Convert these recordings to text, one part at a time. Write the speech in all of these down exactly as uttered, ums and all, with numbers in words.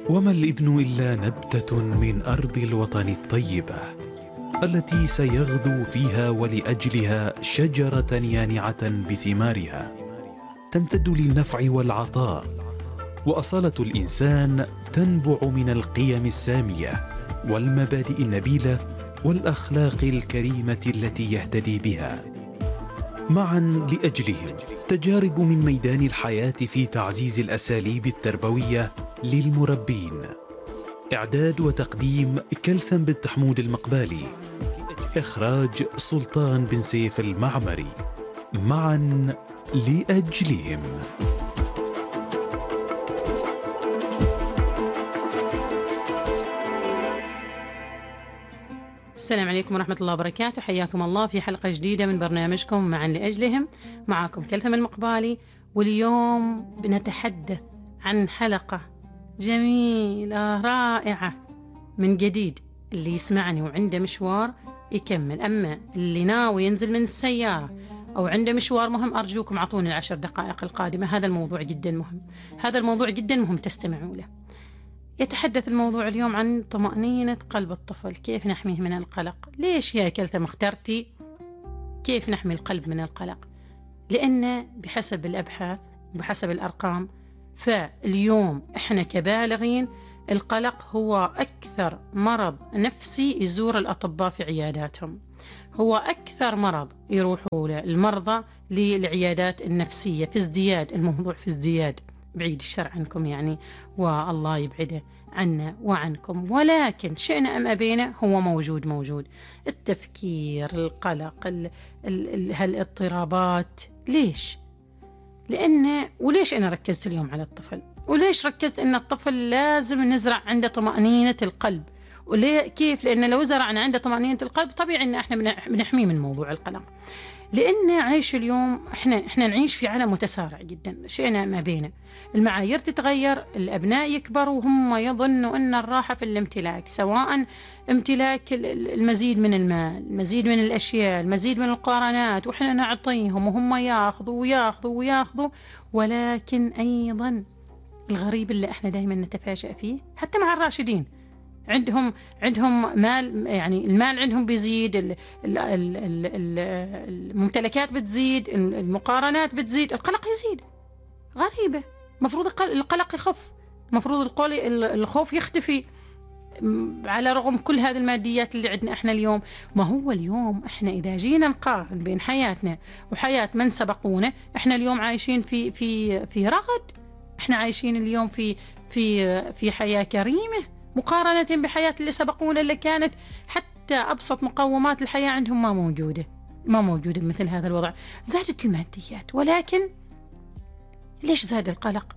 وما الابن إلا نبتة من أرض الوطن الطيبة التي سيغدو فيها ولأجلها شجرة يانعة بثمارها تمتد للنفع والعطاء. وأصالة الإنسان تنبع من القيم السامية والمبادئ النبيلة والأخلاق الكريمة التي يهتدي بها. معا لأجلهم تجارب من ميدان الحياة في تعزيز الأساليب التربوية للمربين. إعداد وتقديم كلثم بن حمود المقبالي. إخراج سلطان بن سيف المعمري. معا لأجلهم. السلام عليكم ورحمة الله وبركاته، حياكم الله في حلقة جديدة من برنامجكم معا لأجلهم. معكم كلثم المقبالي، واليوم بنتحدث عن حلقة جميلة رائعة من جديد. اللي يسمعني وعنده مشوار يكمل، أما اللي ناوي ينزل من السيارة أو عنده مشوار مهم أرجوكم أعطوني العشر دقائق القادمة. هذا الموضوع جدا مهم، هذا الموضوع جدا مهم، تستمعوا له. يتحدث الموضوع اليوم عن طمأنينة قلب الطفل، كيف نحميه من القلق. ليش يا كلثم اخترتي كيف نحمي القلب من القلق؟ لأن بحسب الأبحاث وبحسب الأرقام فاليوم إحنا كبالغين القلق هو أكثر مرض نفسي يزور الأطباء في عياداتهم، هو أكثر مرض يروحوا المرضى للعيادات النفسية في ازدياد، الموضوع في ازدياد، بعيد الشر عنكم يعني، والله يبعده عنا وعنكم، ولكن شئنا أم أبينا هو موجود موجود التفكير، القلق، ال ال هالاضطرابات. ليش؟ لأن وليش أنا ركزت اليوم على الطفل؟ وليش ركزت أن الطفل لازم نزرع عنده طمأنينة القلب؟ وليه كيف؟ لأن لو زرعنا عنده طمأنينة القلب طبيعي أن احنا بنحميه من موضوع القلق. لأن عيش اليوم احنا احنا نعيش في عالم متسارع جدا، شئنا ما بينا، المعايير تتغير، الأبناء يكبروا وهم يظنوا أن الراحة في الامتلاك، سواء امتلاك المزيد من المال، المزيد من الأشياء، المزيد من القرارات، وإحنا نعطيهم وهم ياخذوا وياخذوا وياخذوا. ولكن أيضا الغريب اللي احنا دائما نتفاجأ فيه حتى مع الراشدين، عندهم عندهم مال، يعني المال عندهم بيزيد، ال ال ال ال الممتلكات بتزيد، المقارنات بتزيد، القلق يزيد. غريبة، مفروض القلق يخف، مفروض الخوف يختفي على رغم كل هذه الماديات اللي عندنا احنا اليوم. ما هو اليوم احنا إذا جينا نقارن بين حياتنا وحياة من سبقونا، احنا اليوم عايشين في في في رغد، احنا عايشين اليوم في في في حياة كريمة مقارنة بحياة اللي سبقونا، اللي كانت حتى أبسط مقومات الحياة عندهم ما موجودة ما موجودة بمثل هذا الوضع. زادت الماديات، ولكن ليش زاد القلق؟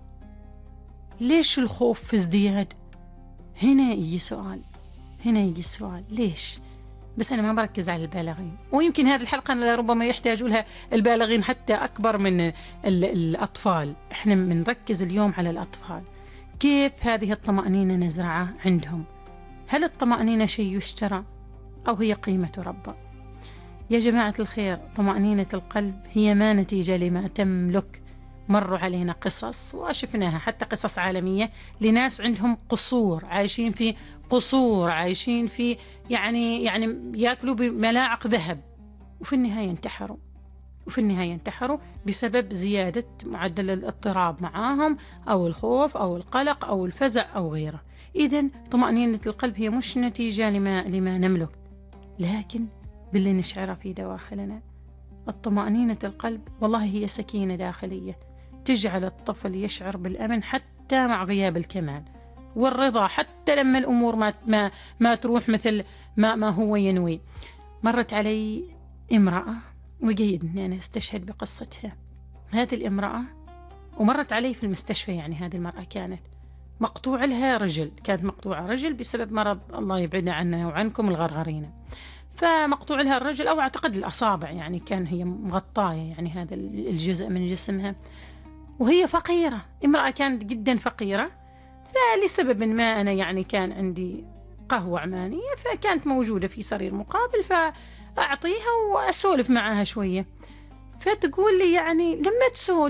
ليش الخوف في ازدياد؟ هنا يجي سؤال، هنا يجي السؤال ليش؟ بس أنا ما بركز على البالغين، ويمكن هذه الحلقة ربما يحتاجوا لها البالغين حتى أكبر من الأطفال. إحنا بنركز اليوم على الأطفال، كيف هذه الطمأنينة نزرعها عندهم؟ هل الطمأنينة شيء يشترى أو هي قيمة ربا؟ يا جماعة الخير، طمأنينة القلب هي ما نتيجة لما تملك. مروا علينا قصص وشفناها حتى قصص عالمية لناس عندهم قصور، عايشين في قصور، عايشين في يعني يعني يأكلوا بملاعق ذهب، وفي النهاية انتحروا، وفي النهاية انتحروا بسبب زيادة معدل الاضطراب معاهم، أو الخوف أو القلق أو الفزع أو غيره. إذن طمأنينة القلب هي مش نتيجة لما, لما نملك، لكن باللي نشعره في دواخلنا. الطمأنينة القلب والله هي سكينة داخلية تجعل الطفل يشعر بالأمن حتى مع غياب الكمال، والرضا حتى لما الأمور ما, ما, ما تروح مثل ما, ما هو ينوي. مرت علي امرأة وجيد أني أنا استشهد بقصتها. هذه الامرأة ومرت علي في المستشفى، يعني هذه المرأة كانت مقطوع لها رجل، كانت مقطوعة رجل بسبب مرض الله يبعدنا عنا وعنكم الغرغرينة، فمقطوع لها الرجل أو أعتقد الأصابع، يعني كان هي مغطاية يعني هذا الجزء من جسمها، وهي فقيرة، امرأة كانت جدا فقيرة. فلسبب ما أنا يعني كان عندي قهوة عمانية، فكانت موجودة في سرير مقابل، فأعطيها وأسولف معها شوية. فتقول لي يعني لما تسولف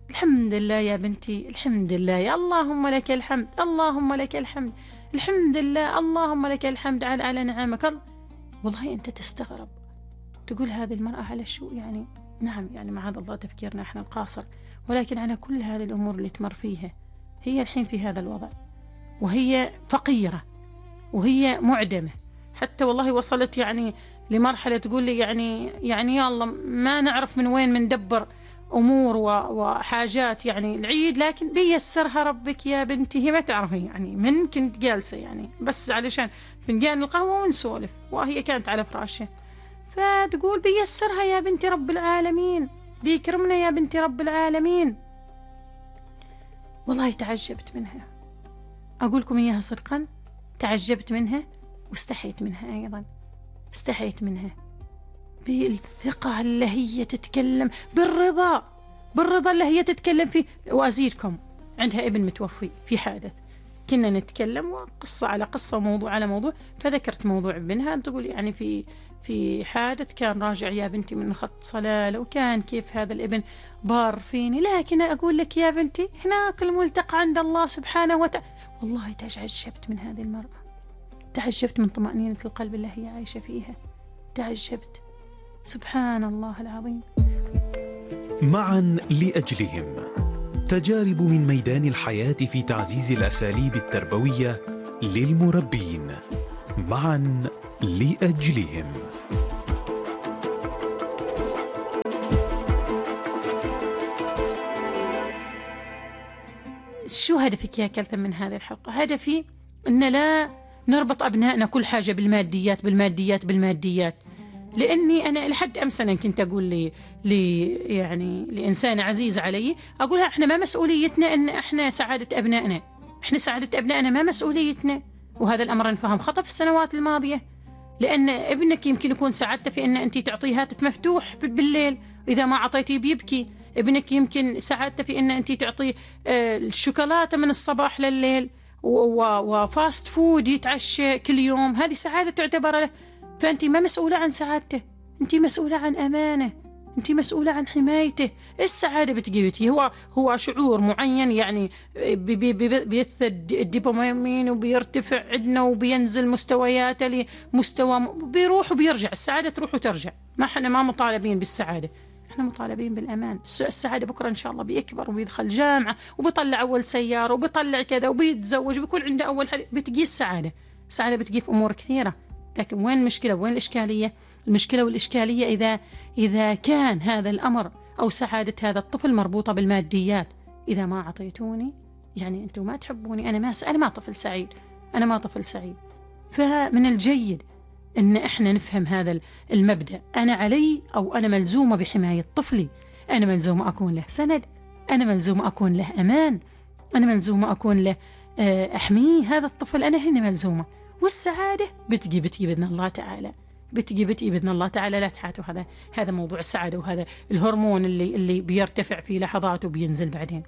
الحمد لله يا بنتي، الحمد لله، يا اللهم لك الحمد، اللهم لك الحمد، الحمد لله، اللهم لك الحمد على على نعمك. والله أنت تستغرب، تقول هذه المرأة على شو يعني؟ نعم يعني معاذ الله تفكيرنا احنا القاصر، ولكن على كل هذه الأمور اللي تمر فيها، هي الحين في هذا الوضع، وهي فقيرة، وهي معدمة، حتى والله وصلت يعني لمرحلة تقول لي يعني يعني يا الله ما نعرف من وين مندبر أمور وحاجات يعني العيد، لكن بيسرها ربك يا بنتي. هي ما تعرفي يعني من كنت جالسة يعني بس علشان فنجان القهوة ونسولف، وهي كانت على فراشها، فتقول بيسرها يا بنتي رب العالمين، بيكرمنا يا بنتي رب العالمين. والله تعجبت منها، أقولكم إياها صدقا، تعجبت منها واستحيت منها أيضا، استحيت منها بالثقة اللي هي تتكلم، بالرضا، بالرضا اللي هي تتكلم فيه. وأزيدكم عندها ابن متوفي في حادث، كنا نتكلم وقصة على قصة وموضوع على موضوع، فذكرت موضوع ابنها، تقول يعني في في حادث كان راجع يا بنتي من خط صلالة، وكان كيف هذا الابن بار فيني، لكن أقول لك يا بنتي هناك الملتقى عند الله سبحانه وتعالى. والله تعجبت من هذه المرأة، تعجبت من طمأنينة القلب اللي هي عايشة فيها، تعجبت، سبحان الله العظيم. معا لأجلهم، تجارب من ميدان الحياة في تعزيز الأساليب التربوية للمربين. معا لأجلهم. شو هدفك يا كلثم من هذه الحلقة؟ هدفي أن لا نربط أبنائنا كل حاجة بالماديات بالماديات بالماديات، لأني أنا لحد أمس أنا كنت أقول لي, لي يعني لإنسان عزيز علي، أقولها إحنا ما مسؤوليتنا أن إحنا سعادة أبنائنا، إحنا سعادة أبنائنا ما مسؤوليتنا. وهذا الأمر انفهم خطأ في السنوات الماضية، لأن ابنك يمكن يكون سعادته في أن أنت تعطيه هاتف مفتوح بالليل، إذا ما عطيتيه بيبكي. ابنك يمكن سعادته في أن أنت تعطيه الشوكولاتة من الصباح لليل وفاست فود يتعشى كل يوم، هذه سعادة تعتبر له. فأنت ما مسؤولة عن سعادته، أنت مسؤولة عن أمانة، أنت مسؤولة عن حمايته. السعادة بتجيبتي هو هو شعور معين، يعني بي بي بي بيث الدوبامين وبيرتفع عندنا وبينزل مستوياته لمستوى، بيروح وبيرجع، السعادة تروح وترجع. ما احنا ما مطالبين بالسعادة، احنا مطالبين بالأمان. السعادة بكرة إن شاء الله بيكبر وبيدخل جامعة وبيطلع أول سيارة وبيطلع كذا وبيتزوج وبيكون عنده أول حاجة، بتجي السعادة. السعادة بتجي في أمور كثيرة، لكن وين المشكلة وين الإشكالية؟ المشكلة والإشكالية إذا إذا كان هذا الأمر أو سعادة هذا الطفل مربوطة بالماديات. إذا ما عطيتوني يعني أنتم ما تحبوني، أنا ما أنا ما طفل سعيد، أنا ما طفل سعيد. فمن الجيد أن إحنا نفهم هذا المبدأ، أنا علي أو أنا ملزومة بحماية طفلي، أنا ملزومة أكون له سند، أنا ملزومة أكون له أمان، أنا ملزومة أكون له أحميه هذا الطفل، أنا هنا ملزومة. والسعادة بتجي بتجي بإذن الله تعالى، بتجي بتجي بإذن الله تعالى. لا تحاتوا هذا هذا موضوع السعادة، وهذا الهرمون اللي اللي بيرتفع في لحظات وبينزل بعدين.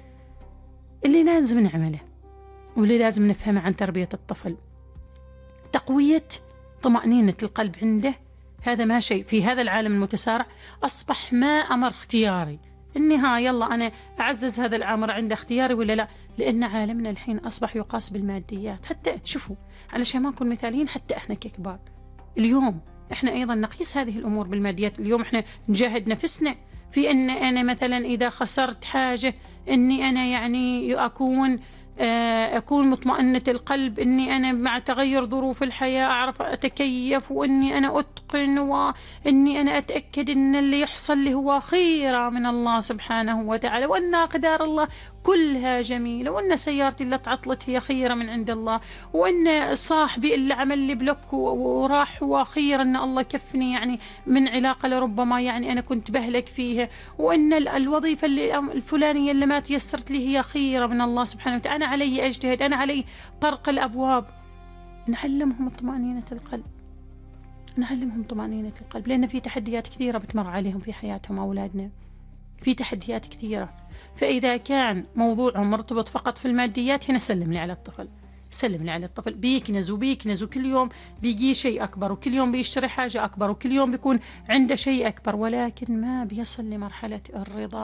اللي لازم نعمله واللي لازم نفهمه عن تربية الطفل، تقوية طمأنينة القلب عنده. هذا ما شيء في هذا العالم المتسارع أصبح ما أمر اختياري، إني ها يلا أنا أعزز هذا الأمر عنده اختياري ولا لا، لأن عالمنا الحين أصبح يقاس بالماديات. حتى شوفوا علشان ما نكون مثاليين، حتى إحنا ككبار اليوم إحنا أيضا نقيس هذه الأمور بالماديات. اليوم إحنا نجاهد نفسنا في أن أنا مثلا إذا خسرت حاجة إني أنا يعني أكون أكون مطمئنة القلب، إني أنا مع تغير ظروف الحياة أعرف أتكيف، وإني أنا أتقن، وإني أنا أتأكد إن اللي يحصل لي هو خيرة من الله سبحانه وتعالى، وأن أقدار الله كلها جميلة، وأن سيارتي اللي تعطلت هي خيرة من عند الله، وأن صاحبي اللي عمل لي بلوك وراح هو خير، أن الله كفني يعني من علاقة لربما يعني أنا كنت بهلك فيها، وأن الوظيفة اللي الفلانية اللي ما تيسرت لي هي خيرة من الله سبحانه وتعالى. أنا علي أجتهد، أنا علي طرق الأبواب. نعلمهم طمأنينة القلب، نعلمهم طمأنينة القلب، لأن في تحديات كثيرة بتمر عليهم في حياتهم أولادنا، في تحديات كثيرة. فإذا كان موضوعهم مرتبط فقط في الماديات، هنا سلم لي على الطفل، سلم لي على الطفل، بيكنز وبيكنز وكل يوم بيجي شيء أكبر، وكل يوم بيشتري حاجة أكبر، وكل يوم بيكون عنده شيء أكبر، ولكن ما بيصل لمرحلة الرضا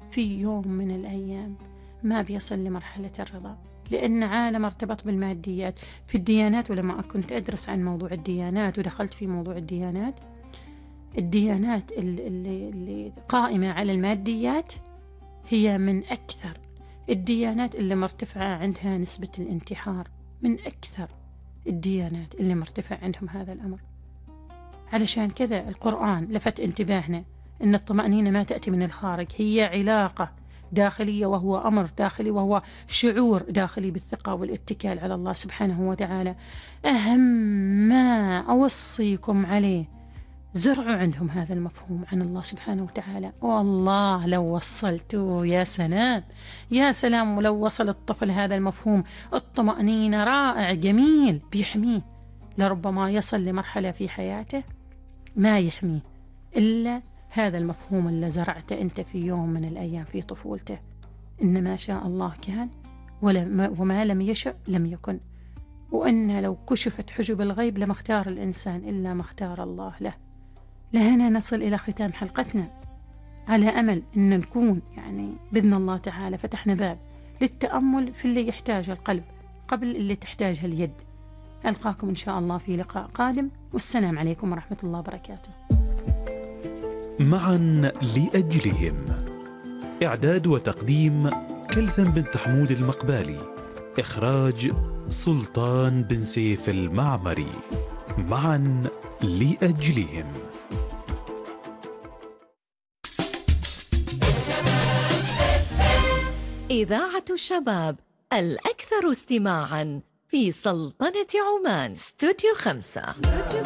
في يوم من الأيام ما بيصل لمرحلة الرضا، لأن عالم ارتبط بالماديات. في الديانات، ولما كنت أدرس عن موضوع الديانات ودخلت في موضوع الديانات، الديانات اللي, اللي قائمة على الماديات هي من أكثر الديانات اللي مرتفعة عندها نسبة الانتحار، من أكثر الديانات اللي مرتفع عندهم هذا الأمر. علشان كذا القرآن لفت انتباهنا أن الطمأنينة ما تأتي من الخارج، هي علاقة داخلية، وهو أمر داخلي، وهو شعور داخلي بالثقة والاتكال على الله سبحانه وتعالى. أهم ما أوصيكم عليه زرعوا عندهم هذا المفهوم عن الله سبحانه وتعالى. والله لو وصلتوا يا سلام يا سلام، ولو وصل الطفل هذا المفهوم الطمأنينة رائع جميل بيحميه. لربما يصل لمرحلة في حياته ما يحميه إلا هذا المفهوم اللي زرعته أنت في يوم من الأيام في طفولته، إن ما شاء الله كان وما لم يشأ لم يكن، وأن لو كشفت حجب الغيب لما اختار الإنسان إلا ما اختار الله له. لهنا نصل إلى ختام حلقتنا، على أمل أن نكون يعني بإذن الله تعالى فتحنا باب للتأمل في اللي يحتاج القلب قبل اللي تحتاجها اليد. ألقاكم إن شاء الله في لقاء قادم، والسلام عليكم ورحمة الله وبركاته. معا لأجلهم، إعداد وتقديم كلثم بنت حمود المقبالي، إخراج سلطان بن سيف المعمري. معا لأجلهم. إذاعة الشباب الأكثر استماعاً في سلطنة عمان. استوديو خمسة.